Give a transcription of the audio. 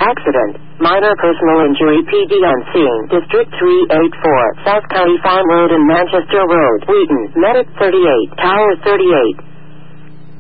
Accident. Minor personal injury. PD on scene. District 384. South County Farm Road and Manchester Road. Wheaton. Medic 38. Tower 38.